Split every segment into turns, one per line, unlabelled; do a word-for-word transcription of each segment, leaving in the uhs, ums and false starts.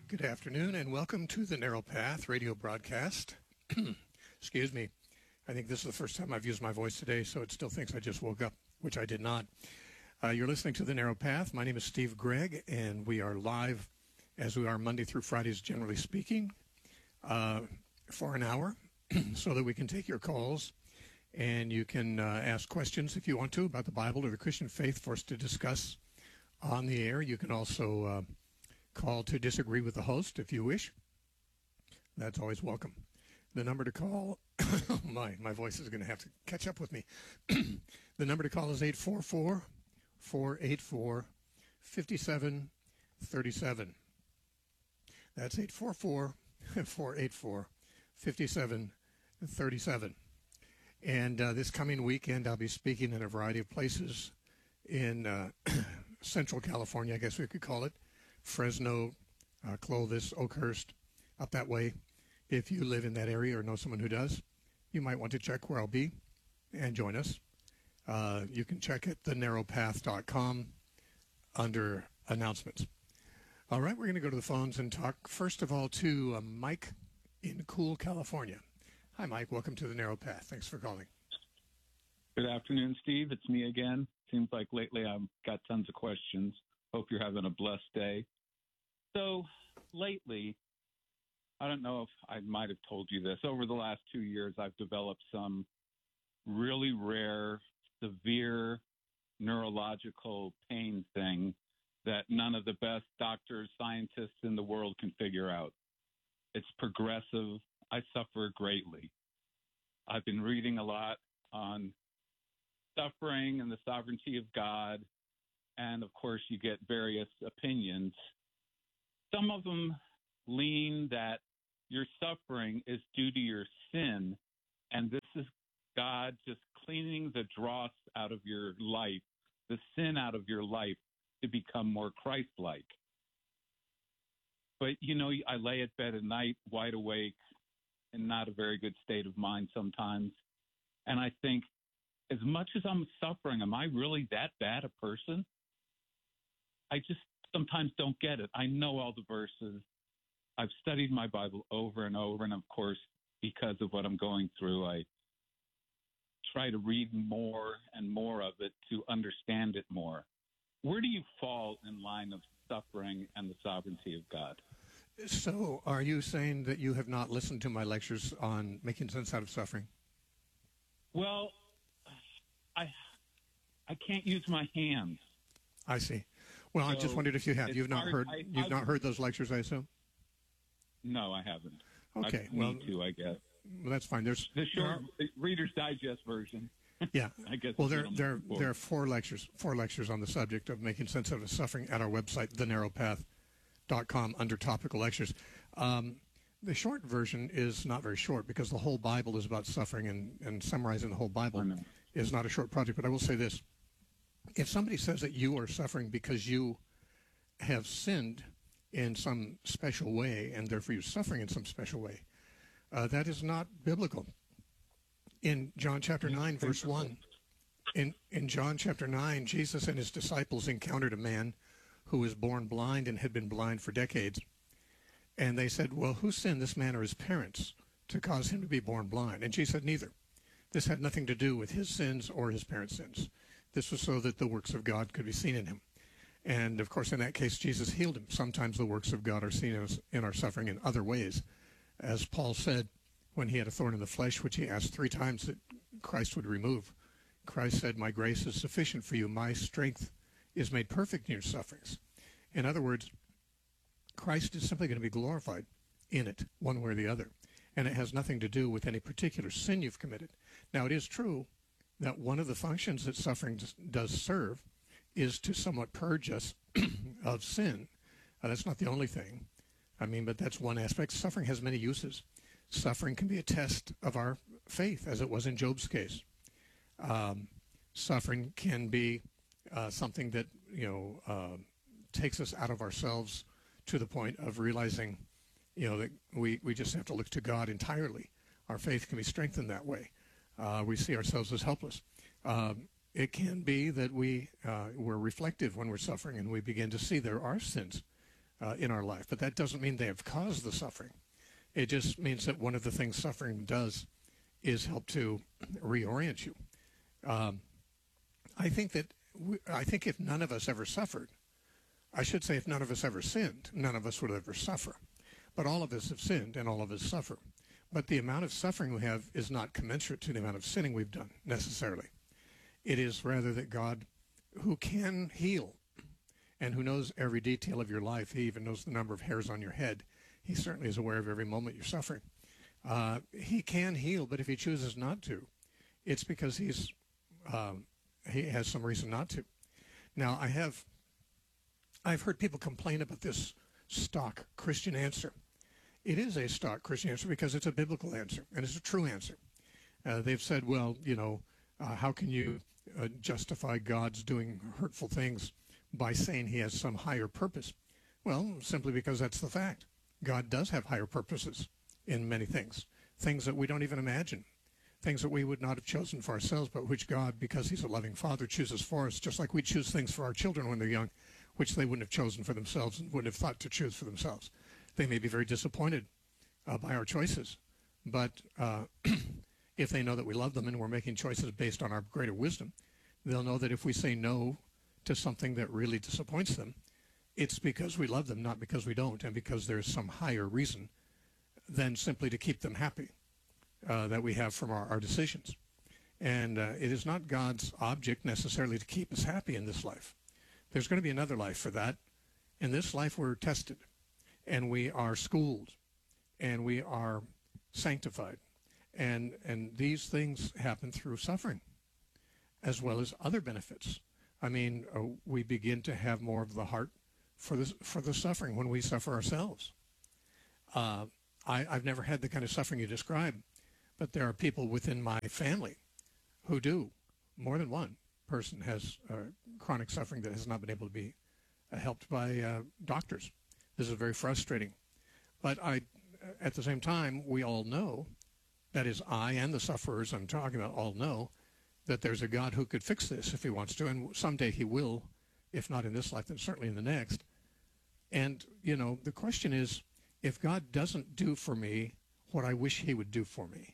Good afternoon, and welcome to the Narrow Path radio broadcast. Excuse me. I think this is the first time I've used my voice today, so it still thinks I just woke up, which I did not. Uh, you're listening to the Narrow Path. My name is Steve Gregg, and we are live, as we are Monday through Fridays, generally speaking, uh, for an hour, so that we can take your calls, and you can uh, ask questions if you want to about the Bible or the Christian faith for us to discuss on the air. You can also uh, call to disagree with the host if you wish. That's always welcome. The number to call, oh my, my voice is going to have to catch up with me. The number to call is eight four four, four eight four, five seven three seven. That's eight four four, four eight four, five seven three seven. And uh, this coming weekend, I'll be speaking in a variety of places in uh, Central California, I guess we could call it. Fresno, uh, Clovis, Oakhurst, up that way. If you live in that area or know someone who does, you might want to check where I'll be and join us. Uh, you can check at the narrow path dot com under announcements. All right, we're going to go to the phones and talk, first of all, to uh, Mike in Cool, California. Hi, Mike. Welcome to the Narrow Path. Thanks for calling.
Good afternoon, Steve. It's me again. Seems like lately I've got tons of questions. Hope you're having a blessed day. So lately, I don't know if I might have told you this. Over the last two years, I've developed some really rare, severe neurological pain thing that none of the best doctors, scientists in the world can figure out. It's progressive. I suffer greatly. I've been reading a lot on suffering and the sovereignty of God. And, of course, you get various opinions. Some of them lean that your suffering is due to your sin, and this is God just cleaning the dross out of your life, the sin out of your life, to become more Christ-like. But, you know, I lay at bed at night wide awake in not a very good state of mind sometimes, and I think, as much as I'm suffering, am I really that bad a person? I just sometimes don't get it. I know all the verses. I've studied my Bible over and over, and of course, because of what I'm going through, I try to read more and more of it to understand it more. Where do you fall in line of suffering and the sovereignty of God?
So are you saying that you have not listened to my lectures on making sense out of suffering?
Well, I I can't use my hands.
I see. Well, so I just wondered if you have. You've not
hard.
heard.
I,
you've
I,
not heard those lectures, I assume.
No, I haven't.
Okay.
I
well,
need to, I guess.
Well, that's fine. There's
the short
there are,
Reader's Digest version.
Yeah.
I guess.
Well, there there there are four lectures, four lectures on the subject of making sense of suffering at our website, the narrow path dot com, under topical lectures. Um, the short version is not very short because the whole Bible is about suffering, and, and summarizing the whole Bible is not a short project. But I will say this: if somebody says that you are suffering because you have sinned in some special way, and therefore you're suffering in some special way, uh, that is not biblical. In John chapter nine, verse one, in, in John chapter nine, Jesus and his disciples encountered a man who was born blind and had been blind for decades. And they said, well, who sinned, this man or his parents, to cause him to be born blind? And Jesus said, neither. This had nothing to do with his sins or his parents' sins. This was so that the works of God could be seen in him. And, of course, in that case, Jesus healed him. Sometimes the works of God are seen in our suffering in other ways. As Paul said when he had a thorn in the flesh, which he asked three times that Christ would remove, Christ said, my grace is sufficient for you. My strength is made perfect in your sufferings. In other words, Christ is simply going to be glorified in it, one way or the other. And it has nothing to do with any particular sin you've committed. Now, it is true that one of the functions that suffering does serve is to somewhat purge us of sin. Uh, that's not the only thing. I mean, but that's one aspect. Suffering has many uses. Suffering can be a test of our faith, as it was in Job's case. Um, suffering can be uh, something that, you know, uh, takes us out of ourselves to the point of realizing, you know, that we, we just have to look to God entirely. Our faith can be strengthened that way. Uh, we see ourselves as helpless. Um, It can be that we, uh, we're reflective when we're suffering and we begin to see there are sins uh, in our life. But that doesn't mean they have caused the suffering. It just means that one of the things suffering does is help to reorient you. Um, I think that we, I think if none of us ever suffered, I should say if none of us ever sinned, none of us would ever suffer. But all of us have sinned and all of us suffer. But the amount of suffering we have is not commensurate to the amount of sinning we've done necessarily. It is rather that God, who can heal and who knows every detail of your life, he even knows the number of hairs on your head. He certainly is aware of every moment you're suffering. Uh, he can heal, but if he chooses not to, it's because he's um, he has some reason not to. Now, I have I've heard people complain about this stock Christian answer. It is a stock Christian answer because it's a biblical answer, and it's a true answer. Uh, they've said, well, you know, uh, how can you uh, justify God's doing hurtful things by saying he has some higher purpose? Well, simply because that's the fact. God does have higher purposes in many things, things that we don't even imagine, things that we would not have chosen for ourselves, but which God, because he's a loving father, chooses for us, just like we choose things for our children when they're young, which they wouldn't have chosen for themselves and wouldn't have thought to choose for themselves. They may be very disappointed uh, by our choices, but uh, if they know that we love them and we're making choices based on our greater wisdom, they'll know that if we say no to something that really disappoints them, it's because we love them, not because we don't, and because there's some higher reason than simply to keep them happy uh, that we have from our, our decisions. And uh, it is not God's object necessarily to keep us happy in this life. There's going to be another life for that. In this life, we're tested, and we are schooled, and we are sanctified. And, and these things happen through suffering, as well as other benefits. I mean, uh, we begin to have more of the heart for the, for the suffering when we suffer ourselves. Uh, I, I've never had the kind of suffering you describe, but there are people within my family who do. More than one person has uh, chronic suffering that has not been able to be uh, helped by uh, doctors. This is very frustrating. But I, at the same time, we all know, that is I and the sufferers I'm talking about all know, that there's a God who could fix this if he wants to, and someday he will, if not in this life, then certainly in the next. And, you know, the question is, if God doesn't do for me what I wish he would do for me,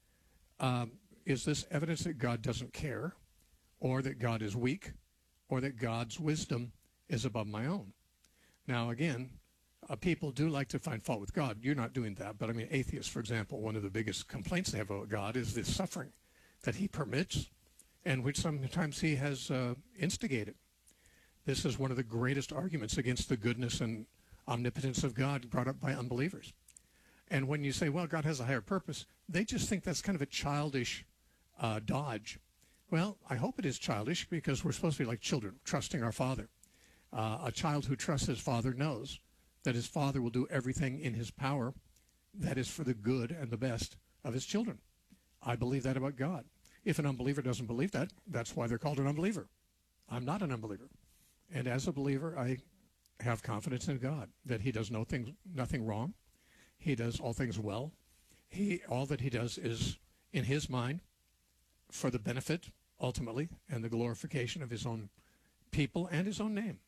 um, is this evidence that God doesn't care, or that God is weak, or that God's wisdom is above my own? Now, again, uh, people do like to find fault with God. You're not doing that, but I mean, atheists, for example, one of the biggest complaints they have about God is this suffering that he permits, and which sometimes he has uh, instigated. This is one of the greatest arguments against the goodness and omnipotence of God brought up by unbelievers. And when you say, well, God has a higher purpose, they just think that's kind of a childish uh, dodge. Well, I hope it is childish, because we're supposed to be like children, trusting our Father. Uh, a child who trusts his father knows that his father will do everything in his power that is for the good and the best of his children. I believe that about God. If an unbeliever doesn't believe that, that's why they're called an unbeliever. I'm not an unbeliever. And as a believer, I have confidence in God that he does no thing, nothing wrong. He does all things well. He, all that he does is in his mind for the benefit, ultimately, and the glorification of his own people and his own name.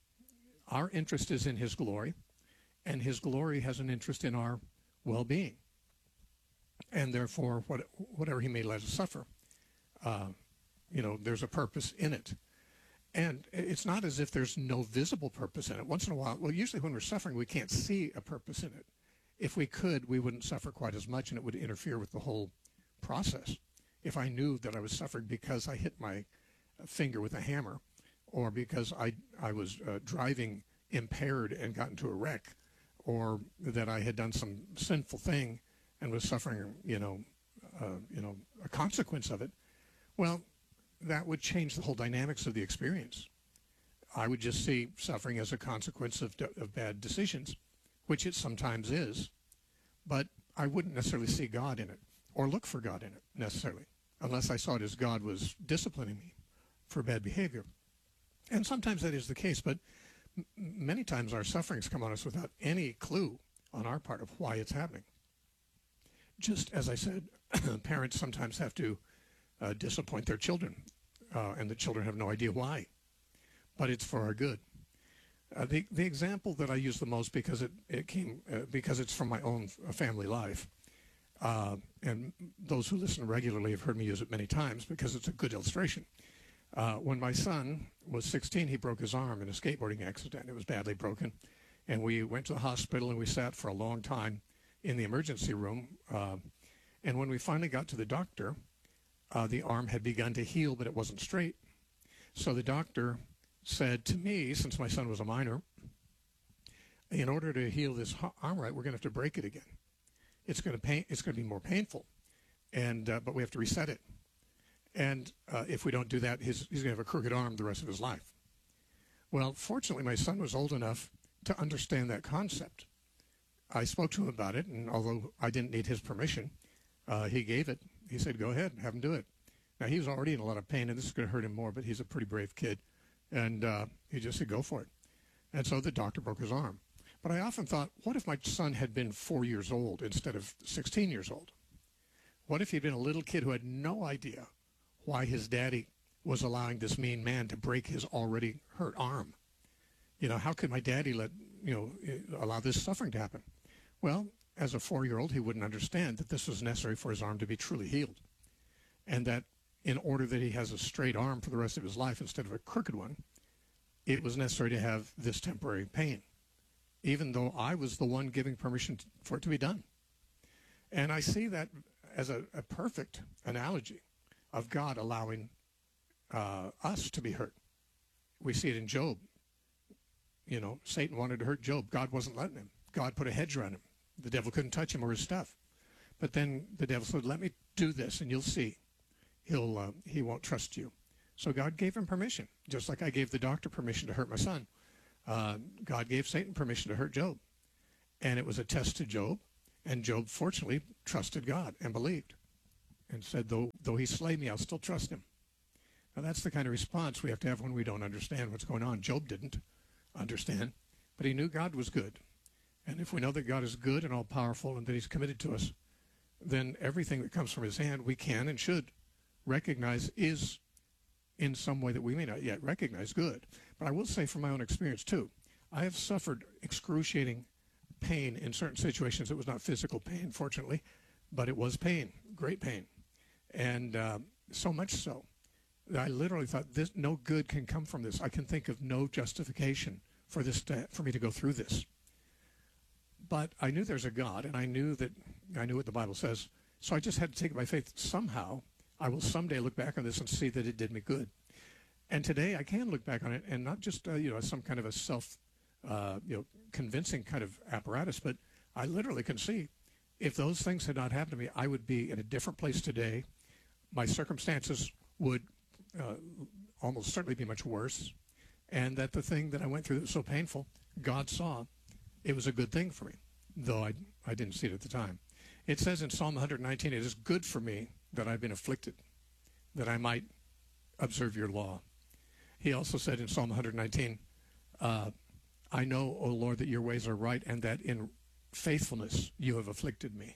Our interest is in his glory, and his glory has an interest in our well-being. And therefore, what, whatever he may let us suffer, uh, you know, there's a purpose in it. And it's not as if there's no visible purpose in it. Once in a while, well, usually when we're suffering, we can't see a purpose in it. If we could, we wouldn't suffer quite as much, and it would interfere with the whole process. If I knew that I was suffering because I hit my finger with a hammer, or because I, I was uh, driving impaired and got into a wreck, or that I had done some sinful thing and was suffering, you know, uh, you know, a consequence of it, well, that would change the whole dynamics of the experience. I would just see suffering as a consequence of, of bad decisions, which it sometimes is, but I wouldn't necessarily see God in it or look for God in it necessarily, unless I saw it as God was disciplining me for bad behavior. And sometimes that is the case, but m- many times our sufferings come on us without any clue on our part of why it's happening. Just as I said, parents sometimes have to uh, disappoint their children, uh, and the children have no idea why, but it's for our good. Uh, the the example that I use the most because it it came uh, because it's from my own family life, uh, and those who listen regularly have heard me use it many times because it's a good illustration. Uh, when my son was sixteen, he broke his arm in a skateboarding accident. It was badly broken, and we went to the hospital and we sat for a long time in the emergency room. Uh, and when we finally got to the doctor, uh, the arm had begun to heal, but it wasn't straight. So the doctor said to me, since my son was a minor, in order to heal this arm right, we're going to have to break it again. It's going to pain. It's going to be more painful, and uh, but we have to reset it. And uh, if we don't do that, his, he's going to have a crooked arm the rest of his life. Well, fortunately, my son was old enough to understand that concept. I spoke to him about it, and although I didn't need his permission, uh, he gave it. He said, go ahead, have him do it. Now, he was already in a lot of pain, and this is going to hurt him more, but he's a pretty brave kid. And uh, he just said, go for it. And so the doctor broke his arm. But I often thought, what if my son had been four years old instead of sixteen years old? What if he'd been a little kid who had no idea why his daddy was allowing this mean man to break his already hurt arm? You know, how could my daddy let, you know, allow this suffering to happen? Well, as a four-year-old, he wouldn't understand that this was necessary for his arm to be truly healed. And that in order that he has a straight arm for the rest of his life instead of a crooked one, it was necessary to have this temporary pain, even though I was the one giving permission for it to be done. And I see that as a, a perfect analogy of God allowing uh, us to be hurt. We see it in Job. You know, Satan wanted to hurt Job. God wasn't letting him. God put a hedge around him. The devil couldn't touch him or his stuff. But then the devil said, let me do this and you'll see. He'll, uh, he won't trust you. So God gave him permission, just like I gave the doctor permission to hurt my son. Uh, God gave Satan permission to hurt Job. And it was a test to Job. And Job, fortunately, trusted God and believed and said, though, though he slay me, I'll still trust him. Now, that's the kind of response we have to have when we don't understand what's going on. Job didn't understand, but he knew God was good. And if we know that God is good and all-powerful and that he's committed to us, then everything that comes from his hand we can and should recognize is in some way that we may not yet recognize good. But I will say from my own experience, too, I have suffered excruciating pain in certain situations. It was not physical pain, fortunately, but it was pain, great pain. And uh, so much so that I literally thought, this, no good can come from this. I can think of no justification for this to, for me to go through this. But I knew there's a God, and I knew that I knew what the Bible says. So I just had to take it by faith. Somehow, I will someday look back on this and see that it did me good. And today, I can look back on it, and not just uh, you know some kind of a self, uh, you know, convincing kind of apparatus, but I literally can see if those things had not happened to me, I would be in a different place today. My circumstances would uh, almost certainly be much worse, and that the thing that I went through that was so painful, God saw. It was a good thing for me, though I, I didn't see it at the time. It says in Psalm one nineteen, it is good for me that I've been afflicted, that I might observe your law. He also said in Psalm one nineteen, uh, I know, O Lord, that your ways are right and that in faithfulness you have afflicted me.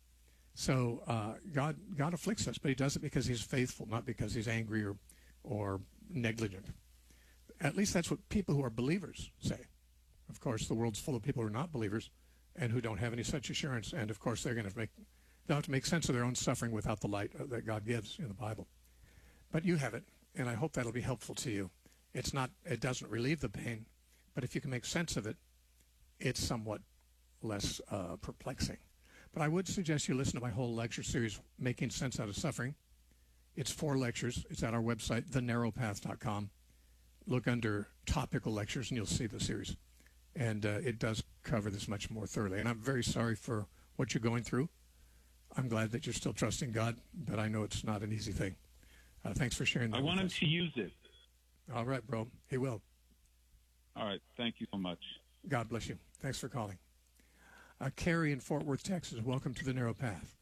So uh, God God afflicts us, but he does it because he's faithful, not because he's angry or, or negligent. At least that's what people who are believers say. Of course, the world's full of people who are not believers and who don't have any such assurance. And, of course, they're going to make, they'll have to make sense of their own suffering without the light that God gives in the Bible. But you have it, and I hope that'll be helpful to you. It's not, it doesn't relieve the pain, but if you can make sense of it, it's somewhat less uh, perplexing. But I would suggest you listen to my whole lecture series, Making Sense Out of Suffering. It's four lectures. It's at our website, the narrow path dot com. Look under topical lectures, and you'll see the series. And uh, it does cover this much more thoroughly. And I'm very sorry for what you're going through. I'm glad that you're still trusting God, but I know it's not an easy thing. Uh, thanks for sharing that.
I want him
us.
to use it.
All right, bro. He will.
All right. Thank you so much.
God bless you. Thanks for calling. Uh, Carrie in Fort Worth, Texas, welcome to the Narrow Path.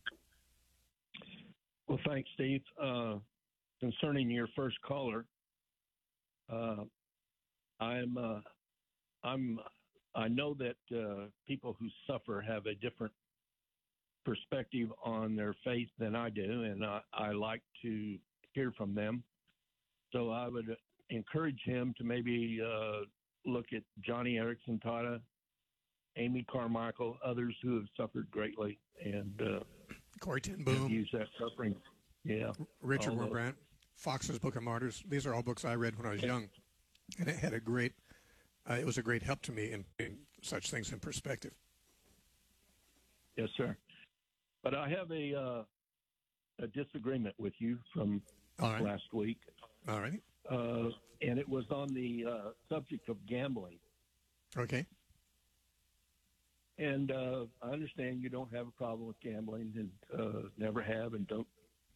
Well, thanks, Steve. Uh, concerning your first caller, uh, I'm, uh, I'm, I know that uh, people who suffer have a different perspective on their faith than I do, and I, I like to hear from them. So I would encourage him to maybe uh, look at Johnny Erickson Tata, Amy Carmichael, others who have suffered greatly, and uh,
Corey Ten
have
Boom,
used that suffering. Yeah,
Richard
all of-
Wurmbrand, Fox's Book of Martyrs. These are all books I read when I was young, and it had a great. Uh, it was a great help to me in putting such things in perspective.
Yes, sir. But I have a uh, a disagreement with you from
All right.
last week,
All right.
uh, and it was on the uh, subject of gambling.
Okay.
And uh, I understand you don't have a problem with gambling, and uh, never have, and don't.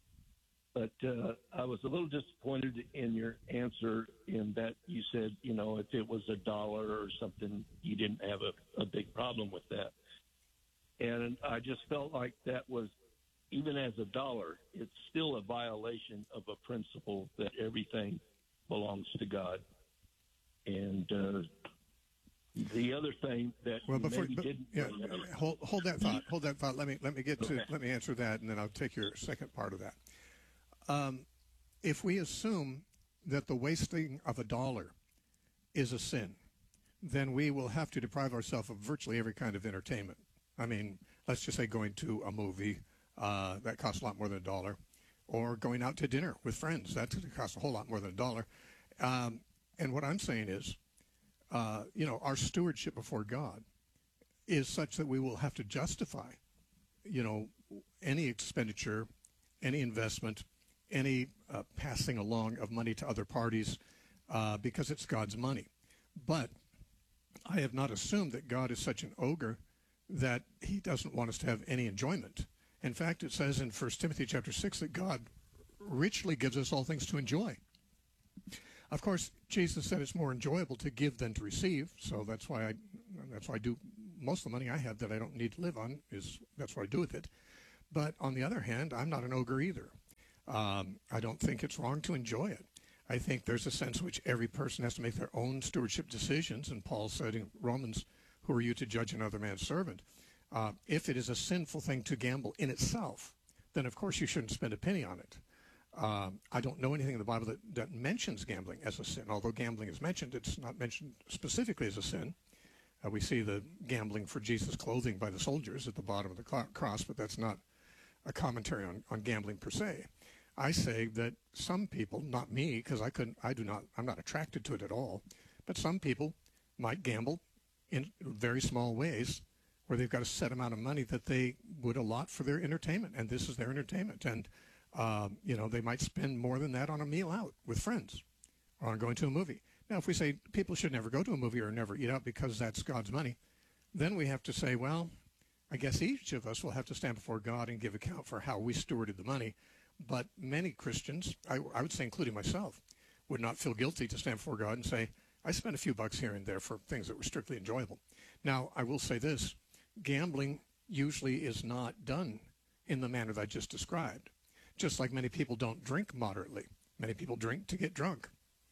But uh, I was a little disappointed in your answer in that you said, you know, if it was a dollar or something, you didn't have a, a big problem with that. And I just felt like that was, even as a dollar, it's still a violation of a principle that everything belongs to God. And uh, the other thing that
Well,
you
before,
maybe
but,
didn't
yeah,
bring up-
hold hold that thought. Hold that thought. Let me let me get to
Okay.
let me answer that, and then I'll take your second part of that. Um, if we assume that the wasting of a dollar is a sin, then we will have to deprive ourselves of virtually every kind of entertainment. I mean, let's just say going to a movie uh, that costs a lot more than a dollar, or going out to dinner with friends that costs a whole lot more than a dollar. Um, and what I'm saying is, uh, you know, our stewardship before God is such that we will have to justify, you know, any expenditure, any investment, any uh, passing along of money to other parties uh, because it's God's money. But I have not assumed that God is such an ogre that he doesn't want us to have any enjoyment. In fact, it says in First Timothy chapter six that God richly gives us all things to enjoy. Of course, Jesus said it's more enjoyable to give than to receive, so that's why I that's why I do most of the money I have that I don't need to live on is that's what I do with it. But on the other hand, I'm not an ogre either. Um, I don't think it's wrong to enjoy it. I think there's a sense in which every person has to make their own stewardship decisions, and Paul said in Romans, "Who are you to judge another man's servant?" Uh, if it is a sinful thing to gamble in itself, then of course you shouldn't spend a penny on it. Um, I don't know anything in the Bible that, that mentions gambling as a sin. Although gambling is mentioned, it's not mentioned specifically as a sin. Uh, we see the gambling for Jesus' clothing by the soldiers at the bottom of the cl- cross, but that's not a commentary on, on gambling per se. I say that some people, not me, because I couldn't, I do not, I'm not attracted to it at all, but some people might gamble in very small ways where they've got a set amount of money that they would allot for their entertainment, and this is their entertainment. And, um, you know, they might spend more than that on a meal out with friends or on going to a movie. Now, if we say people should never go to a movie or never eat out because that's God's money, then we have to say, well, I guess each of us will have to stand before God and give account for how we stewarded the money. But many Christians, I, I would say including myself, would not feel guilty to stand before God and say, I spent a few bucks here and there for things that were strictly enjoyable. Now, I will say this. Gambling usually is not done in the manner that I just described. Just like many people don't drink moderately. Many people drink to get drunk.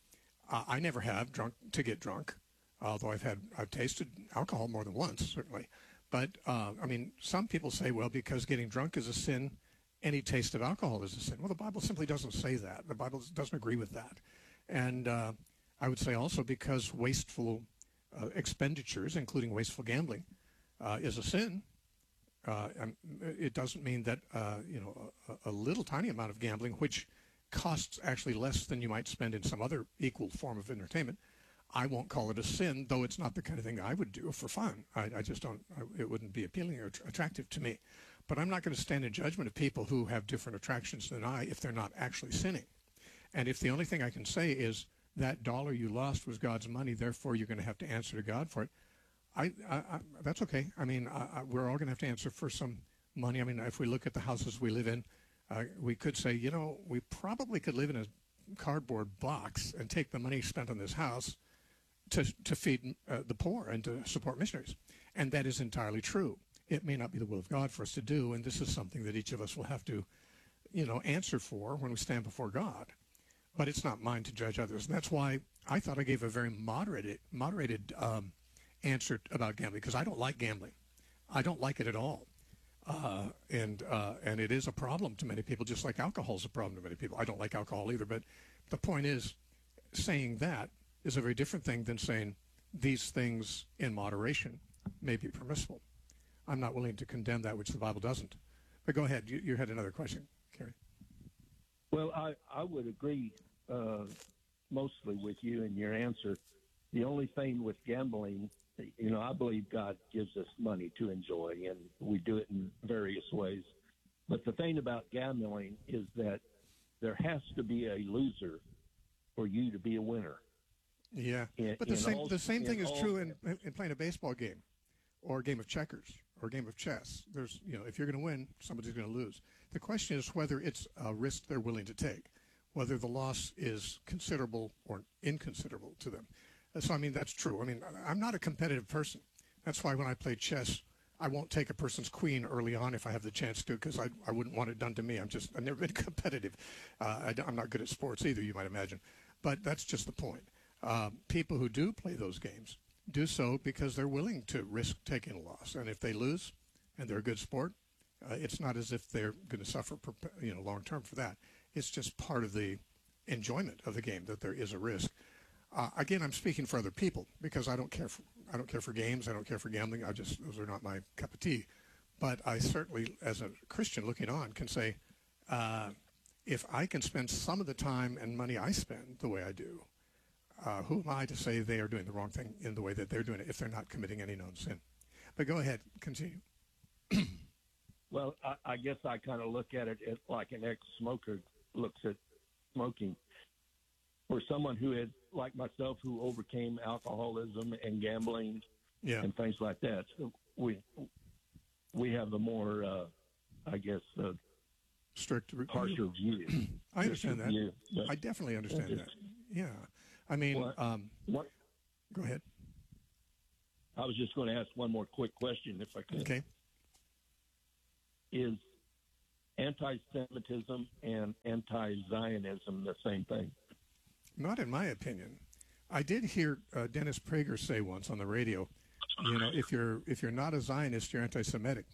Uh, I never have drunk to get drunk, although I've had I've tasted alcohol more than once, certainly. But, uh, I mean, some people say, well, because getting drunk is a sin, any taste of alcohol is a sin. Well, the Bible simply doesn't say that. The Bible doesn't agree with that. And uh, I would say also because wasteful uh, expenditures, including wasteful gambling, uh, is a sin, uh, and it doesn't mean that, uh, you know, a, a little tiny amount of gambling, which costs actually less than you might spend in some other equal form of entertainment, I won't call it a sin, though it's not the kind of thing I would do for fun. I, I just don't, I, it wouldn't be appealing or attractive to me. But I'm not going to stand in judgment of people who have different attractions than I if they're not actually sinning. And if the only thing I can say is that dollar you lost was God's money, therefore you're going to have to answer to God for it, I, I, I that's okay. I mean, I, I, we're all going to have to answer for some money. I mean, if we look at the houses we live in, uh, we could say, you know, we probably could live in a cardboard box and take the money spent on this house to, to feed uh, the poor and to support missionaries. And that is entirely true. It may not be the will of God for us to do, and this is something that each of us will have to, you know, answer for when we stand before God. But it's not mine to judge others. And that's why I thought I gave a very moderated, moderated um, answer about gambling, because I don't like gambling. I don't like it at all. Uh, and uh, and it is a problem to many people, just like alcohol is a problem to many people. I don't like alcohol either, but the point is, saying that is a very different thing than saying these things in moderation may be permissible. I'm not willing to condemn that which the Bible doesn't. But go ahead. You, you had another question, Kerry.
Well, I, I would agree uh, mostly with you in your answer. The only thing with gambling, you know, I believe God gives us money to enjoy, and we do it in various ways. But the thing about gambling is that there has to be a loser for you to be a winner.
Yeah,
in,
but the same
all,
the same thing is
all,
true in, in playing a baseball game, or a game of checkers, or a game of chess. There's, you know, if you're going to win, somebody's going to lose. The question is whether it's a risk they're willing to take, whether the loss is considerable or inconsiderable to them. So, I mean, that's true. I mean, I'm not a competitive person. That's why when I play chess, I won't take a person's queen early on if I have the chance to, because I, I wouldn't want it done to me. I'm just, I've never been competitive. Uh, I, I'm not good at sports either, you might imagine. But that's just the point. Uh, people who do play those games do so because they're willing to risk taking a loss. And if they lose and they're a good sport, uh, it's not as if they're going to suffer, you know, long term for that. It's just part of the enjoyment of the game that there is a risk. Uh, again, I'm speaking for other people because I don't care for I don't care for games. I don't care for gambling. I just those are not my cup of tea. But I certainly, as a Christian looking on, can say, uh, if I can spend some of the time and money I spend the way I do, uh, who am I to say they are doing the wrong thing in the way that they're doing it if they're not committing any known sin? But go ahead, continue.
Well, I, I guess I kind of look at it as like an ex-smoker looks at smoking. For someone who had, like myself, who overcame alcoholism and gambling
yeah.
and things like that, so we we have a more, uh, I guess, uh,
strict,
harsher view.
I understand that.
View,
I definitely understand that. Yeah, I mean,
what,
um,
what,
go ahead.
I was just going to ask one more quick question, if I could.
Okay.
Is anti-Semitism and anti-Zionism the same thing?
Not in my opinion. I did hear uh, Dennis Prager say once on the radio, you know, if you're if you're not a Zionist, you're anti-Semitic.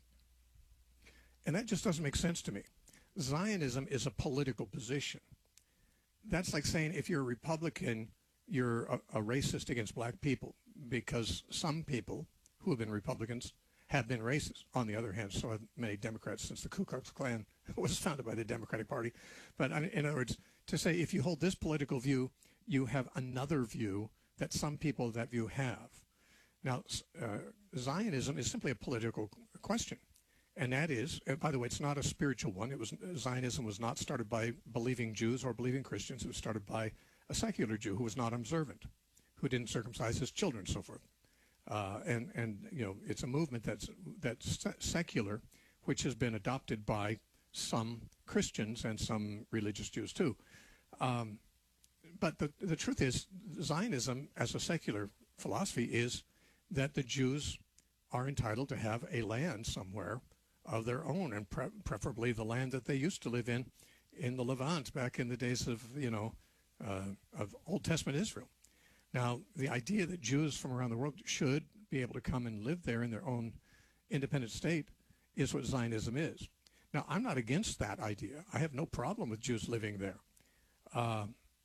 And that just doesn't make sense to me. Zionism is a political position. That's like saying if you're a Republican, you're a, a racist against black people, because some people who have been Republicans have been racist. On the other hand, so have many Democrats since the Ku Klux Klan was founded by the Democratic Party. But in other words, to say if you hold this political view, you have another view that some people of that view have. Now, uh, Zionism is simply a political question. And that is, uh, by the way, it's not a spiritual one. It was Zionism was not started by believing Jews or believing Christians. It was started by a secular Jew who was not observant, who didn't circumcise his children, and so forth. Uh, and, and, you know, it's a movement that's, that's secular, which has been adopted by some Christians and some religious Jews too. Um, but the, the truth is, Zionism as a secular philosophy is that the Jews are entitled to have a land somewhere of their own, and pre- preferably the land that they used to live in, in the Levant back in the days of, you know, uh, of Old Testament Israel. Now, the idea that Jews from around the world should be able to come and live there in their own independent state is what Zionism is. Now, I'm not against that idea. I have no problem with Jews living there. Uh,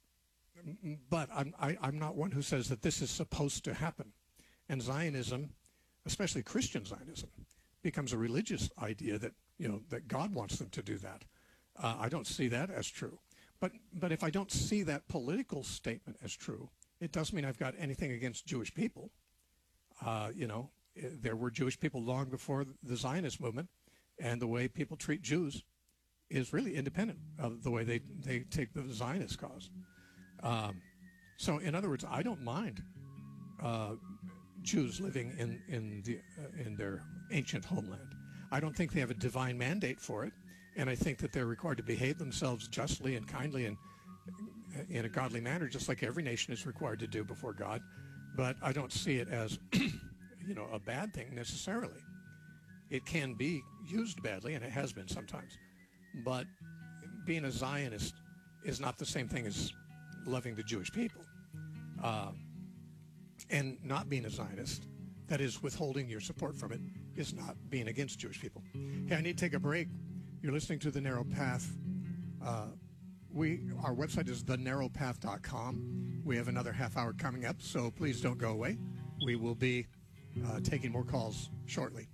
but I'm, I, I'm not one who says that this is supposed to happen. And Zionism, especially Christian Zionism, becomes a religious idea that, you know, that God wants them to do that. Uh, I don't see that as true. But, but if I don't see that political statement as true, it doesn't mean I've got anything against Jewish people. Uh, you know, there were Jewish people long before the Zionist movement, and the way people treat Jews is really independent of the way they, they take the Zionist cause. Um, so, in other words, I don't mind uh, Jews living in in the uh, in their ancient homeland. I don't think they have a divine mandate for it, and I think that they're required to behave themselves justly and kindly and in a godly manner, just like every nation is required to do before God. But I don't see it as, you know, a bad thing necessarily. It can be used badly, and it has been sometimes. But being a Zionist is not the same thing as loving the Jewish people. Uh, and not being a Zionist, that is, withholding your support from it, is not being against Jewish people. Hey, I need to take a break. You're listening to The Narrow Path. Uh, we Our website is the narrow path dot com. We have another half hour coming up, so please don't go away. We will be uh, taking more calls shortly.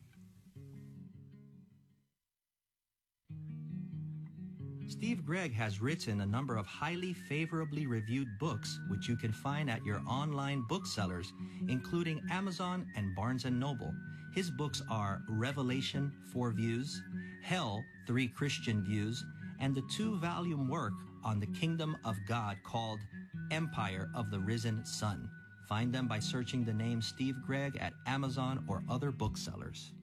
Steve Gregg has written a number of highly favorably reviewed books, which you can find at your online booksellers, including Amazon and Barnes and Noble. His books are Revelation, Four Views, Hell, Three Christian Views, and the two-volume work on the Kingdom of God called Empire of the Risen Sun. Find them by searching the name Steve Gregg at Amazon or other booksellers.